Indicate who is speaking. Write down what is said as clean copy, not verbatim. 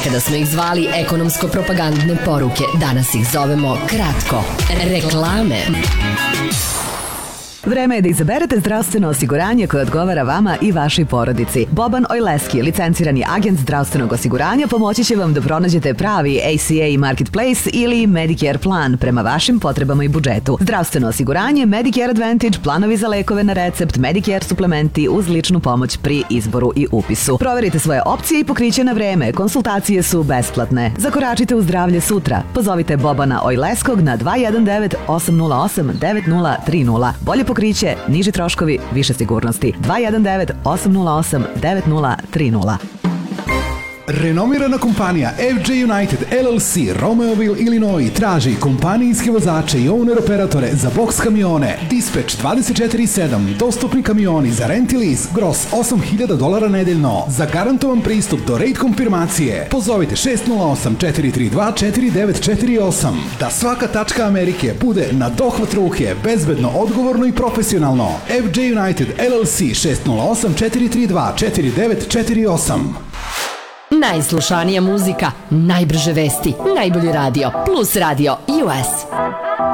Speaker 1: Kada smo ih zvali ekonomsko-propagandne poruke, danas ih zovemo kratko reklame.
Speaker 2: Vreme je da izaberete zdravstveno osiguranje koje odgovara vama i vašoj porodici. Boban Ojleski, licencirani agent zdravstvenog osiguranja, pomoći će vam da pronađete pravi ACA Marketplace ili Medicare plan prema vašim potrebama i budžetu. Zdravstveno osiguranje, Medicare Advantage, planovi za lekove na recept, Medicare suplementi uz ličnu pomoć pri izboru i upisu. Proverite svoje opcije i pokriće na vreme. Konsultacije su besplatne. Zakoračite u zdravlje sutra. Pozovite Bobana Ojleskog na 219 808 9030. Bolje pokriće, niži troškovi, više sigurnosti. 219 808 9030.
Speaker 3: Renomirana kompanija FJ United LLC Romeoville, Illinois traži kompanijske vozače i owner-operatore za boks kamione. Dispatch 24/7, dostupni kamioni za rent i lease, gross $8.000 nedeljno. Za garantovan pristup do rate konfirmacije pozovite 608-432-4948. Da svaka tačka Amerike bude na dohvat ruke, bezbedno, odgovorno i profesionalno. FJ United LLC 608-432-4948.
Speaker 1: Najslušanija muzika, najbrže vesti, najbolji radio, Plus Radio US.